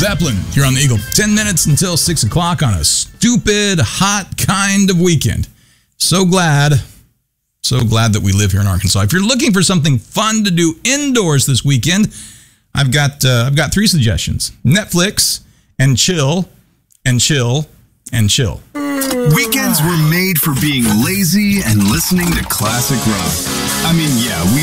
Zeppelin here on the Eagle. 10 minutes until 6 o'clock on a stupid, hot kind of weekend. So glad that we live here in Arkansas. If you're looking for something fun to do indoors this weekend, I've got 3 suggestions. Netflix and chill and chill and chill. Weekends were made for being lazy and listening to classic rock. I mean, yeah, we